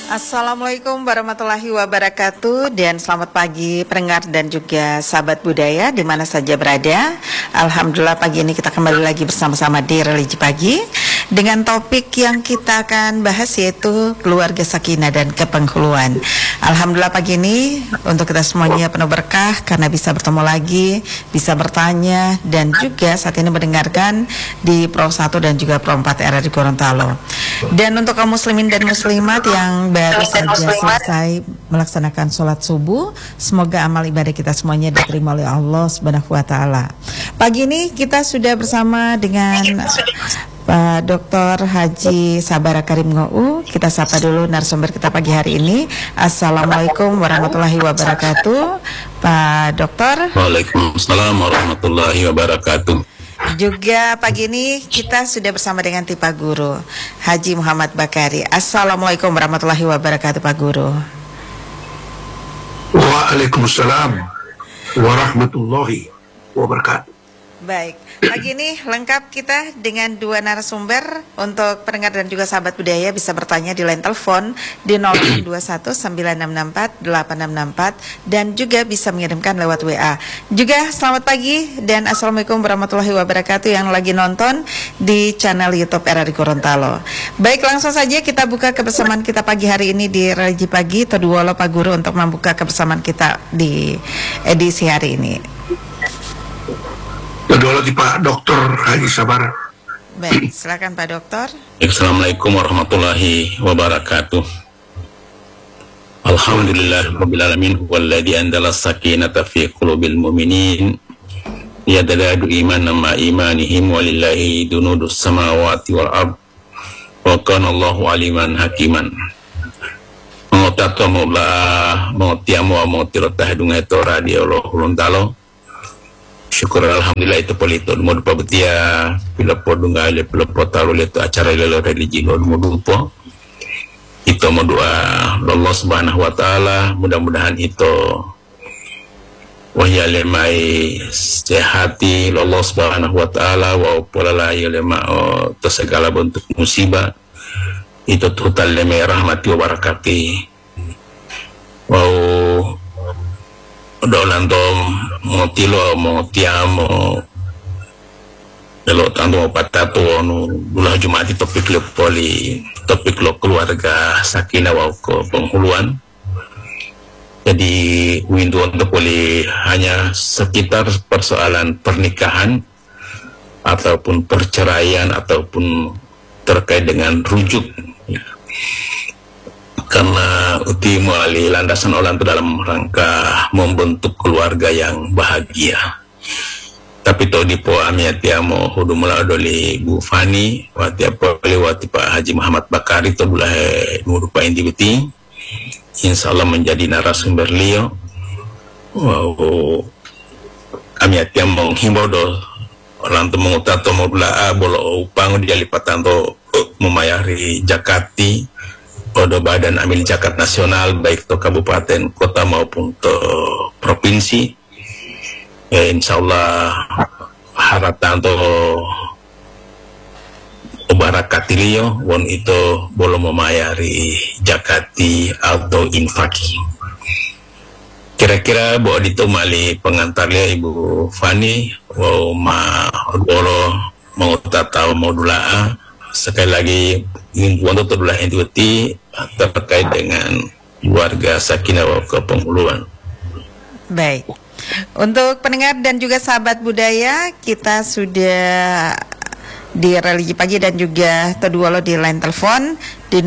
Assalamualaikum warahmatullahi wabarakatuh dan selamat pagi pendengar dan juga sahabat budaya di mana saja berada. Alhamdulillah pagi ini kita kembali lagi bersama-sama di Religi Pagi dengan topik yang kita akan bahas yaitu keluarga sakinah dan kepenghuluan. Alhamdulillah pagi ini untuk kita semuanya penuh berkah karena bisa bertemu lagi, bisa bertanya dan juga saat ini mendengarkan di Pro 1 dan juga Pro 4 RRI Gorontalo. Dan untuk kaum muslimin dan muslimat yang baru saja selesai melaksanakan sholat subuh, semoga amal ibadah kita semuanya diterima oleh Allah Subhanahu wa Ta'ala. Pagi ini kita sudah bersama dengan Pak Dr. Haji Sabara Karim Ngou. Kita sapa dulu narasumber kita pagi hari ini. Assalamualaikum warahmatullahi wabarakatuh, Pak Dokter. Waalaikumsalam warahmatullahi wabarakatuh. Juga pagi ini kita sudah bersama dengan Tipa Guru Haji Muhammad Bakari. Assalamualaikum warahmatullahi wabarakatuh, Pak Guru. Waalaikumsalam warahmatullahi wabarakatuh. Baik, pagi ini lengkap kita dengan dua narasumber. Untuk pendengar dan juga sahabat budaya bisa bertanya di line telepon di 08219664 dan juga bisa mengirimkan lewat WA. Juga selamat pagi dan Assalamualaikum warahmatullahi wabarakatuh yang lagi nonton di channel YouTube RRI Gorontalo. Baik, langsung saja kita buka kebersamaan kita pagi hari ini di Religi Pagi. Toduolo Pak Guru untuk membuka kebersamaan kita di edisi hari ini. Kedua lagi Pak Dr. Haji Sabara. Baik, silakan Pak Dokter. Assalamualaikum warahmatullahi wabarakatuh. Alhamdulillah rabbil alamin walladzi anzala sakinata fi qulubil mu'minin yadadu imanan ma imanihim walillahi dunudus samawati wal ard wa kana Allahu aliman hakiman. Mengotato mula mengotiamu wa motirotah dungai to radio Gorontalo. Syukur alhamdulillah itu polito mau dupa betia bila podunga le bila potalo le to acara le religi lo mau dupa itu mau doa Allah Subhanahu wa Ta'ala mudah-mudahan itu wahya lemai sehati Allah Subhanahu wa Ta'ala wa pola ya lema to segala bentuk musibah itu total lemai rahmati wa barakati wow dolantom mo tilo mo tiamo delo tanto patato no bulan Jumat topik lo poli topik lo keluarga sakinah wa penghuluan. Jadi window untuk poli hanya sekitar persoalan pernikahan ataupun perceraian ataupun terkait dengan rujuk ya. Karena uti melalui landasan orang itu dalam rangka membentuk keluarga yang bahagia. Tapi to di po amiatiamo hudumula doli Bu Fani wati apa lewati Pak Haji Muhammad Bakari to bulah nurupa indibiti. Insyaallah menjadi narasumber beliau. Wow. Amiatiamo menghimbau do orang tu mengutato mau bela bolo upang dia lipatan to memayari Jakati pada badan amil zakat nasional baik to kabupaten, kota maupun to provinsi. Ya, insyaallah harapan to barakatiliyo won itu belum memayari zakati atau infaki. Kira-kira bawa ditumali pengantarnya Ibu Fani wow ma bolo mau tahu modula sekali lagi untuk terbelah entiti terkait dengan keluarga sakinah wa kepenghuluan. Baik, untuk pendengar dan juga sahabat budaya kita sudah di Religi Pagi dan juga Toduolo di line telepon di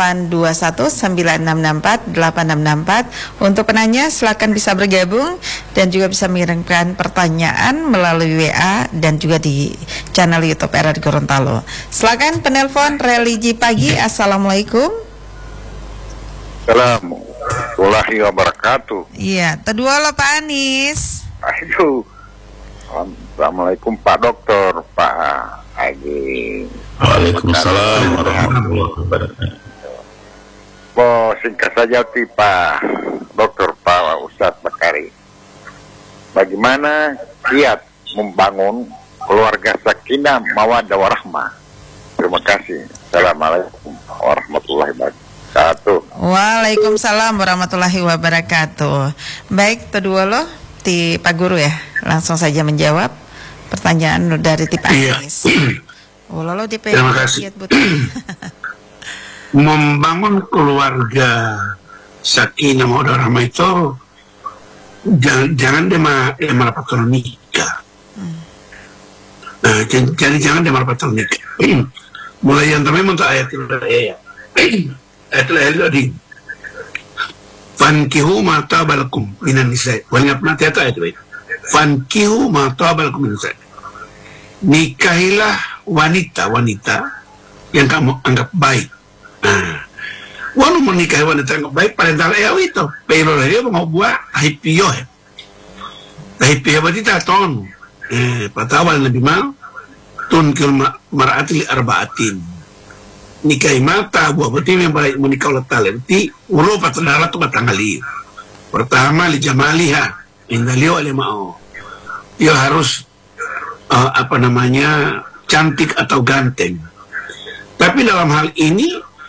08219664 untuk penanya silakan bisa bergabung dan juga bisa mengirimkan pertanyaan melalui WA dan juga di channel YouTube RRI Gorontalo. Silakan penelpon Religi Pagi. Assalamualaikum. Warahmatullahi wabarakatuh. Iya, Toduolo Pak Anis. Aduh. Assalamualaikum Pak Dokter, Pak Haji. Waalaikumsalam warahmatullahi wabarakatuh. Singkat saja Pak Dokter, Pak Ustadz Bakari. Bagaimana kiat membangun keluarga sakinah mawaddah warahmah? Terima kasih. Assalamualaikum warahmatullahi wabarakatuh. wabarakatuh. Waalaikumsalam warahmatullahi wabarakatuh. Baik, kedua lo ti Pak Guru ya, langsung saja menjawab pertanyaan dari ti Pak Anies. Lo di Terima kasih. Membangun keluarga sakinah mawaddah warahmah itu jangan dia merapat nikah. Nah, jadi jangan dia merapat nikah. Mulai yang terima untuk ayat tadi. Fankihu ma tabalakum minan nisa. Banyak nanti ayat itu. Fankihu ma tabalakum minan nisa. Nikahilah wanita-wanita yang kamu anggap baik. Nah, walau menikahi wanita yang baik pada dalam itu, pero dia mau buat hipio. Hipio berarti tahun. Patawal lebih mal. Tunkil mar'atil arba'atin nikahi mata buah betul yang baik menikah oleh talenti ulo patadala tu batangali. Pertama li jamaliha indalio ale mau dia harus cantik atau ganteng. Tapi dalam hal ini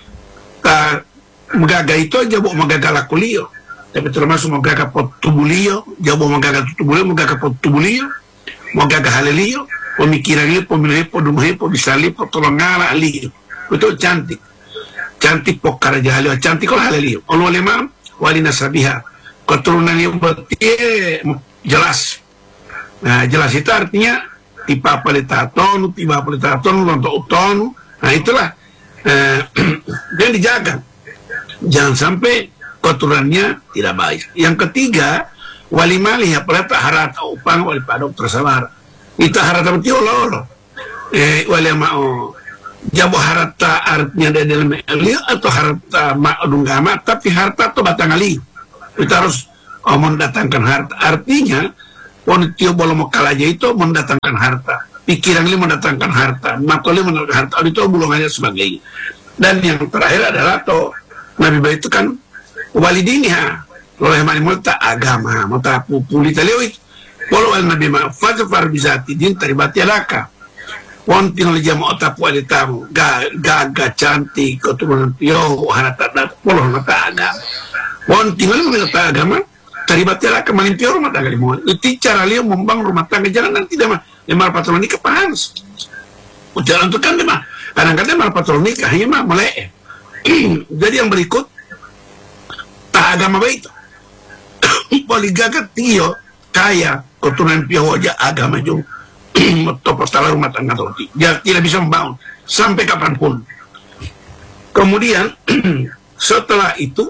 magaga itu aja bu magaga lakulio, tapi termasuk magaga pot tubulio, jabo magaga tubulio, magaga pot tubulio, magaga halelio, pemikiran liyo, pemilih, dumahir, bisali, tolongala liyo. Itu cantik. Cantik pokara jahalio, cantik kalau halelio. Allah lemam wali nasabiha. Keturunan yang berarti jelas. Nah, jelas itu artinya tiba palitaton, lontok uton. Nah, itulah dia dijaga. Jangan sampai keturunannya tidak baik. Yang ketiga, wali malih apalagi harata upang wali padok tersabar. Itu harata betul Allah. Wali mau jabo harta artinya dari dalam elia atau harta ma'adunggama, tapi harta itu batang ali. Kita harus mendatangkan harta. Artinya, wanita bolong mekal aja itu mendatangkan harta. Pikiran ini mendatangkan harta. Matoli mendatangkan harta. Itu bulungannya sebagainya. Dan yang terakhir adalah Nabi baik itu kan walidiniha. Oleh malimulta agama. Mata pupuli taliwik. Walau Nabi ma'fazfar bizati din taribati alaka. Wanting oleh jamaah tapu ada tamu. Gaga cantik. Keturunan pioh. Harata dat. Walau mata agama. Wanting oleh mata agama. Taribati alaka malimpio rumah tangga limuan. Itu cara dia membangun rumah tangga. Jangan nanti dia mah patron nikah pahans. Jalan itu kan dia mah. Kadang-kadang mah patron nikah. Hanya mah mulai. Jadi yang berikut. Tak agama baik. Poligaga tio. Kaya keturunan pihak aja agama juga topostala rumah tangga dia tidak bisa membangun sampai kapanpun. Kemudian setelah itu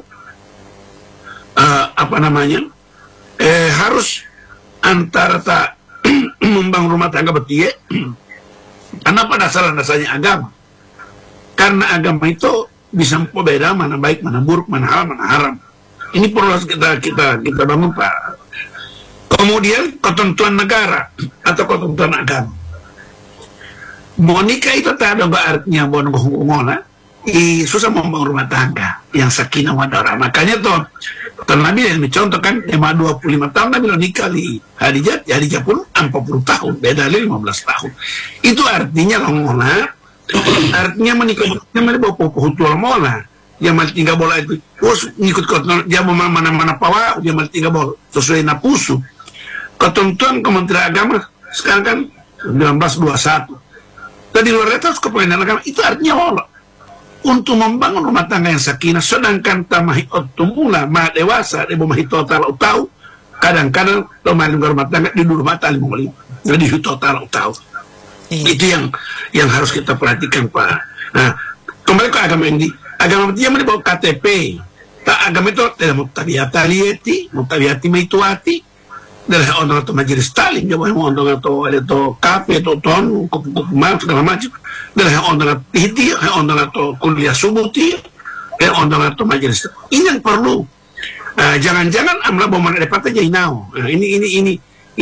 harus antara tak membangun rumah tangga betie karena pada dasarnya agama, karena agama itu bisa membeda mana baik mana buruk mana halal mana haram. Ini perlu kita bangun Pak. Kemudian ketentuan negara atau ketentuan agama. Monika itu tak ada artinya bonong-bongola. Susah membangun rumah tangga yang sakinah mawaddah. Makanya Nabi yang mencontohkan 25 tahun Nabi nikah di Hadijah pun 40 tahun, beda 15 tahun. Itu artinya longola. Artinya menikah bawa pohutul mola. Dia mal tinggal bola itu. Terus ngikut ketentuan dia mau mana-mana pawa, dia mal tinggal bola sesuai napusu. Ketentuan Kementerian Agama sekarang kan 1921. Tadi luar itu kepentingan agama itu artinya Allah untuk membangun rumah tangga yang sakinah. Sedangkan tamahi otumula ma dewasa ibu mahi total tahu kadang-kadang tamahi rumah tangga di rumah tali mengoli jadi total tahu. Itu yang harus kita perhatikan Pak. Nah kembali ke agama ini, agama dia membawa KTP. Tak agama itu tidak mutabiati lieti, mutabiati meituati. Dari orang atau majelis talim, jawab orang atau kafe atau ton, kupu-kupu segala macam. Dari orang atau hiti, orang atau kuliah subuti, orang atau majelis. Ini yang perlu. Jangan-jangan amla bawa mana dapat aja inau. Ini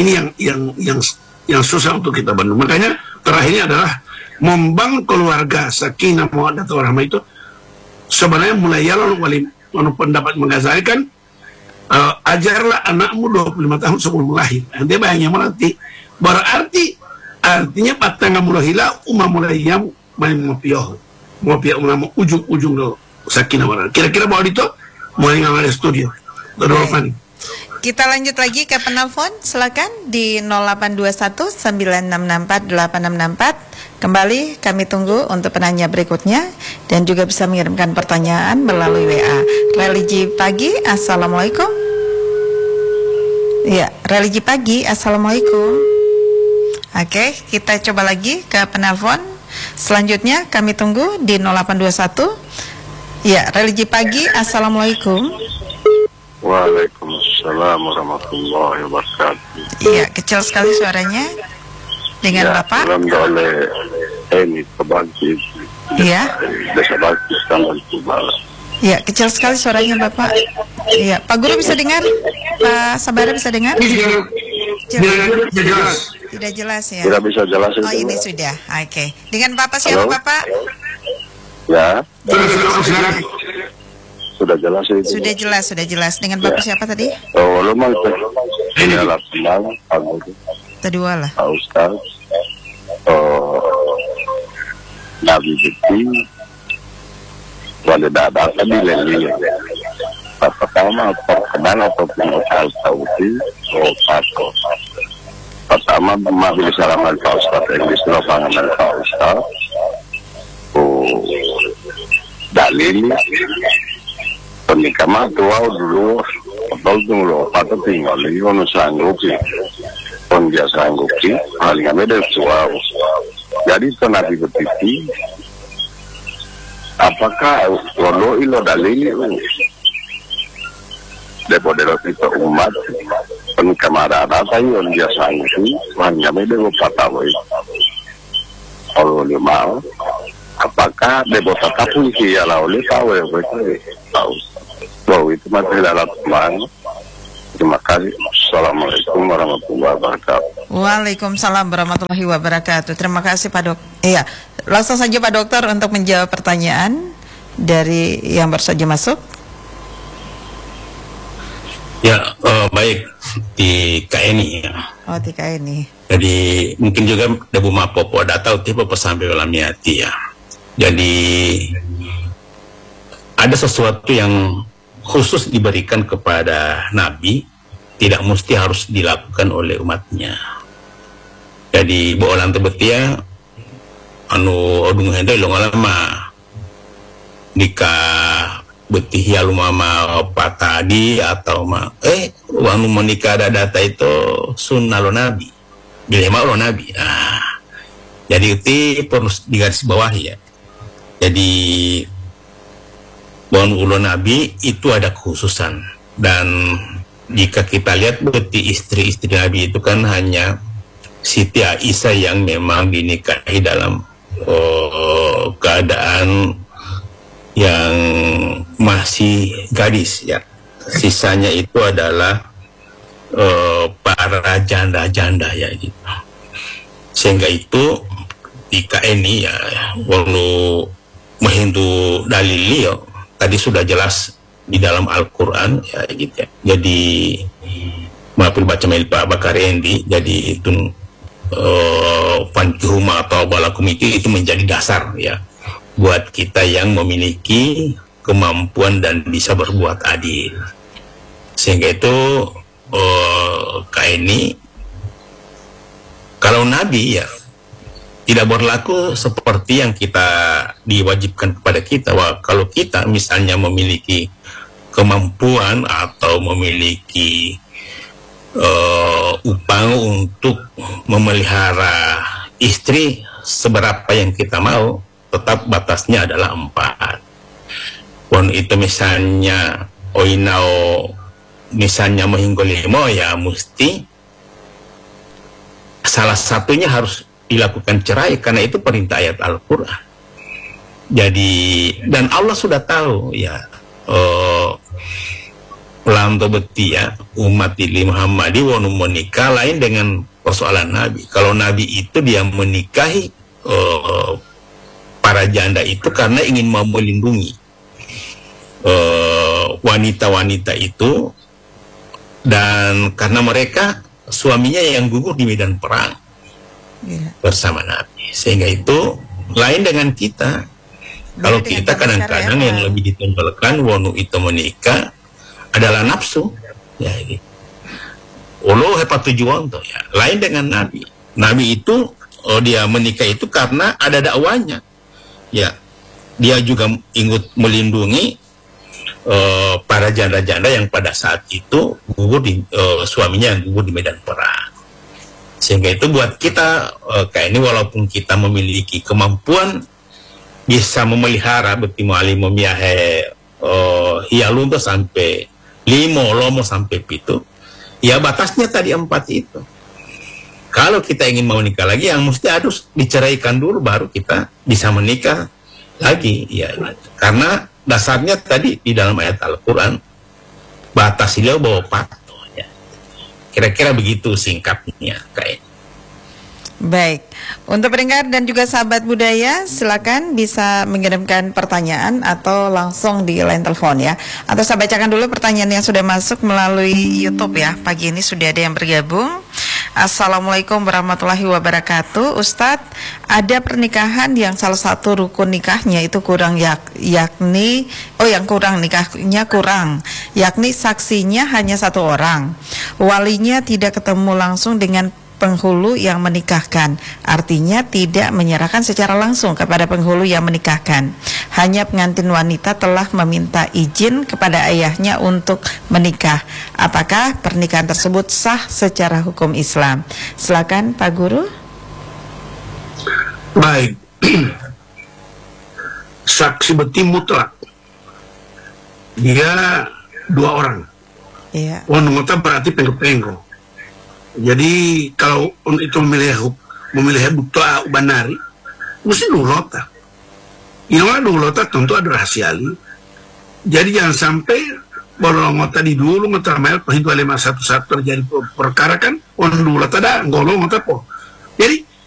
yang susah untuk kita bantu. Makanya terakhirnya adalah membangun keluarga sakinah mawaddah warahmah itu sebenarnya mulai jalan wali pendapat Ghazali kan. Ajarlah anakmu 25 tahun sebelum lahir. Dia bayangnya nanti. Berarti artinya patanga mulahila umma mulai yang main mopioh. Mopioh ulama ujung-ujung do sakinah warahmah. Kira-kira mau itu mulai ngambil studio. Berapa nih? Kita lanjut lagi ke penelpon, silakan di 0821 9664 8664. Kembali kami tunggu untuk penanya berikutnya dan juga bisa mengirimkan pertanyaan melalui WA. Religi Pagi, Assalamualaikum. Ya, Religi Pagi, Assalamualaikum. Oke, kita coba lagi ke penelpon. Selanjutnya kami tunggu di 0821. Ya, Religi Pagi, Assalamualaikum. Waalaikumsalam warahmatullahi wabarakatuh. Iya, kecil sekali suaranya. Dengan Ya, Bapak? salam oleh Eni Kebangkit. Iya. Desa Bangkit, Tanggal Kubala. Iya, kecil sekali suaranya Bapak. Iya, Pak Guru bisa dengar? Pak Sabara bisa dengar? Jelas. Tidak jelas ya. Tidak bisa jelasin. Oh, ini sudah. Oke. Dengan Bapak siapa, Halo? Bapak? Ya, Sudah. sudah jelas itu. Sudah jelas. Dengan Bapak siapa tadi? Oh, lu mau ini adalah tenang, Kedua lah. Pak Ustaz. Nabi Bukti. Wali dadang tadi lagi. Pertama, perkenan ataupun Al-Tawti. Pertama, mabil salaman Pak Ustaz. Inggris lapangan Pak Ustaz. Dalil penikama tua dulu betul dulu patut tinggal di ono sanggupi on dia sanggupi paling ada tua jadi tenaga betiti apakah kalau ilo dalil daripada kita umat penikama ada on dia sanggupi paling ada patawai kalau lima apakah debo tetap polisi ya lah oleh tahu ya tahu bahwa itu materi dalam teman. Terima kasih. Assalamualaikum warahmatullahi wabarakatuh. Waalaikumsalam warahmatullahi wabarakatuh. Terima kasih Pak Dok. Iya, langsung saja Pak Dokter untuk menjawab pertanyaan dari yang baru saja masuk. Ya, baik di KNI ya. Oh, di KNI. Jadi mungkin juga debu mapopo data tipe pesampai walamiati ya. Jadi ada sesuatu yang khusus diberikan kepada Nabi, tidak mesti harus dilakukan oleh umatnya. Jadi bolan tebetia anu odung hende lo ngalama nikah betih ya lumama patadi atau anu menikah ada data itu sunnah lo Nabi, bilema lo Nabi. Jadi itu perlu digaris bawahi ya. Jadi bon ulo Nabi itu ada kekhususan, dan jika kita lihat berarti istri-istri Nabi itu kan hanya Siti Aisyah yang memang dinikahi dalam keadaan yang masih gadis ya. Sisanya itu adalah para janda-janda ya gitu. Sehingga itu jika ini ya walau menghindu dalil tadi sudah jelas di dalam Al-Quran ya gitu ya. Jadi maafin baca mail Pak Bakar Endi, jadi itu fankihuma atau balakum itu menjadi dasar ya buat kita yang memiliki kemampuan dan bisa berbuat adil. Sehingga itu ini kalau Nabi ya tidak berlaku seperti yang kita diwajibkan kepada kita. Wah, kalau kita misalnya memiliki kemampuan atau memiliki upang untuk memelihara istri seberapa yang kita mau, tetap batasnya adalah 4. Pun itu misalnya oinao misalnya menghinggolimo ya mesti salah satunya harus dilakukan cerai karena itu perintah ayat Al-Quran. Jadi dan Allah sudah tahu ya lamto beti ya umat di Muhammadi wanu menikah lain dengan persoalan Nabi. Kalau Nabi itu dia menikahi para janda itu karena ingin melindungi wanita-wanita itu, dan karena mereka suaminya yang gugur di medan perang bersama Nabi. Sehingga itu lain dengan kita Kalau kita kadang-kadang yang lebih ditonjolkan wonu itu menikah adalah nafsu, ya gitu. Olo hepat tujuan tuh ya. Lain dengan Nabi. Nabi itu dia menikah itu karena ada dakwanya, ya. Dia juga ingin melindungi para janda-janda yang pada saat itu gugur di suaminya yang gugur di medan perang. Sehingga itu buat kita kayak ini walaupun kita memiliki kemampuan bisa memelihara betimu alimu miahe hialun tuh sampai 5 lomo sampai 7, ya batasnya tadi 4 itu. Kalau kita ingin mau nikah lagi yang mesti harus diceraikan dulu baru kita bisa menikah lagi, ya. Karena dasarnya tadi di dalam ayat Al-Quran batas ilau bawa pato. Kira-kira begitu singkatnya kayak. Baik, untuk pendengar dan juga sahabat budaya, silakan bisa mengirimkan pertanyaan atau langsung di line telepon ya. Atau saya bacakan dulu pertanyaan yang sudah masuk melalui YouTube ya. Pagi ini sudah ada yang bergabung. Assalamualaikum warahmatullahi wabarakatuh. Ustadz, ada pernikahan yang salah satu rukun nikahnya itu kurang yakni nikahnya kurang, yakni saksinya hanya 1 orang. Walinya tidak ketemu langsung dengan penghulu yang menikahkan, artinya tidak menyerahkan secara langsung kepada penghulu yang menikahkan. Hanya pengantin wanita telah meminta izin kepada ayahnya untuk menikah. Apakah pernikahan tersebut sah secara hukum Islam? Silakan Pak Guru. Baik. Saksi beti mutlak. Dia 2 orang. Iya. Wanita berarti pengko-pengko. Jadi kalau itu memilih buta banari, mesti nulota. Yang nulota tentu ada rahasia. Jadi jangan sampai kalau ngota di dulu ngota mel perhitungan 511 terjadi perkara kan, nulota ada ngolong ngota po. Jadi